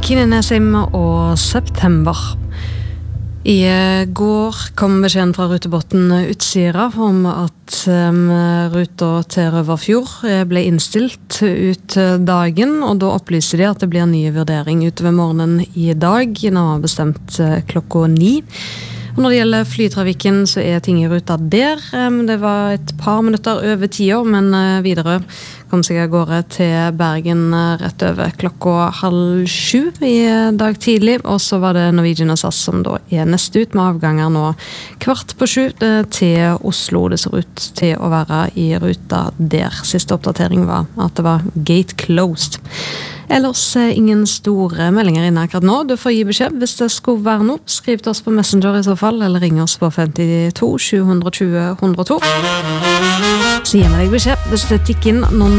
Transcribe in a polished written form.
Kine Nesim og September. I går kom beskjeden fra rutebåten Utsira om at ruta til Røverfjord ble innstilt ut dagen, og da opplyser de at det blir ny vurdering utover morgenen i dag, nærmere bestemt klokka 9. Og når det gjelder flytrafikken så ting i ruta der. Det var et par minutter over 10 år, men videre kom seg av gårde til Bergen rett over klokka 6:30 i dag tidlig. Og så var det Norwegian og SAS som da neste ut med avganger nå 6:15 til Oslo. Det ser ut til å være i ruta der. Siste oppdatering var at det var gate closed. Ellers ingen store meldinger inne akkurat nå. Du får gi beskjed hvis det skulle være noe. Skriv til oss på Messenger i så fall, eller ring oss på 52 720 102. Så gir vi deg beskjed hvis det tikker inn noen